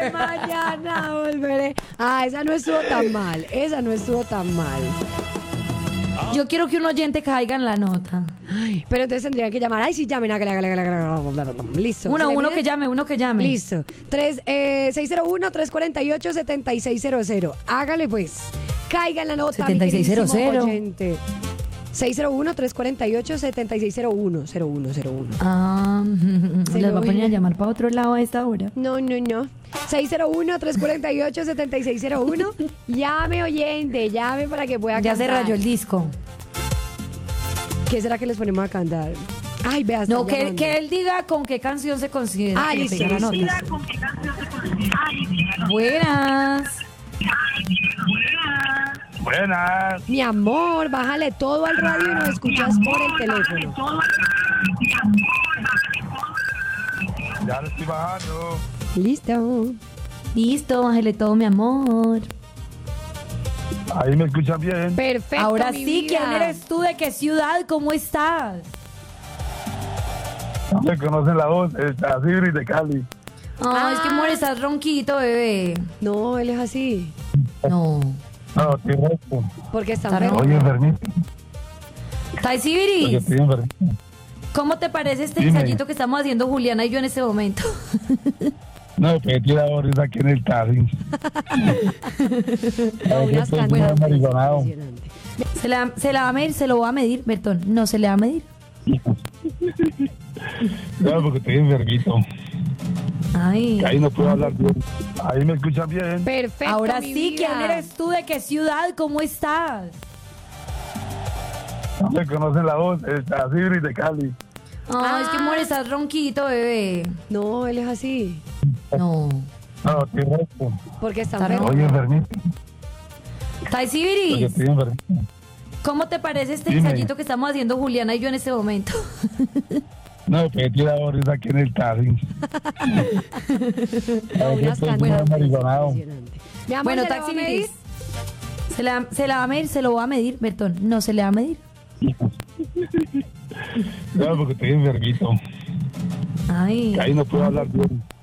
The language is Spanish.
que mañana volveré. Ah, esa no estuvo tan mal. Esa no estuvo tan mal. Yo quiero que un oyente caiga en la nota. Ay, pero entonces tendrían que llamar. Ay, sí, llamen. Listo. Uno ¿Se le que pide? llame, uno que llame. Listo. 601-348-7600. Hágale pues. Caiga en la nota. 7600. 601-348-7601. 0101. Ah, Se les lo va a poner voy a a- llamar para otro lado a esta hora. No. 601-348-7601. Llame, oyente. Llame para que pueda Ya se cantar. rayó el disco. ¿Qué será que les ponemos a cantar? Ay, vea, No, están que llamando. él diga con qué canción se considera. Ah, que le listo, pega la listo. nota. Buenas. Buenas. Mi amor, bájale todo al radio y nos escuchas por el teléfono. Ya lo estoy bajando. Listo. Listo, bájale todo, mi amor. Ahí me escuchan bien. Perfecto. Ahora mi sí, vida. ¿quién eres tú? ¿De qué ciudad? ¿Cómo estás? No me conocen la voz. Está Sibri de Cali. Ay, es que amor, estás ronquito, bebé. No, él es así. No. No, estoy recto. Porque está Está enfermo. Oye, enfermito. Porque Taisibiris, estoy enfermito. ¿cómo te parece este Dime. ensayito que estamos haciendo Juliana y yo en este momento? No, que he tirado ahorita aquí en el taxi. No, Ay, unas que estoy canciones muy amariconado. impresionantes. Se la va a medir, se lo va a medir, Bertón. No se le va a medir. No, porque estoy enfermito. Ay. Ahí no puedo hablar bien. Ahí me escuchan bien. Perfecto. Ahora mi sí, vida. ¿quién eres tú? ¿De qué ciudad? ¿Cómo estás? No me conocen la voz. Está Sibri de Cali. Ay, es que amor, estás ronquito, bebé. No, él es así. No. No, estoy recto. Porque está Está enfermo. Oye, enfermito. Porque Taisibiris, estoy enfermito. ¿cómo te parece este Dime. ensayito que estamos haciendo Juliana y yo en este momento? No, que he tirado ahorita aquí en el taxi. No, Ay, que unas estoy muy canciones amariconado. impresionantes. Mi amor, Bueno, ¿se le va a medir? Taisibiris, se la va a medir, se lo va a medir, Bertón. No se le va a medir. No, porque estoy enfermito. Ay. Ahí no puedo hablar bien.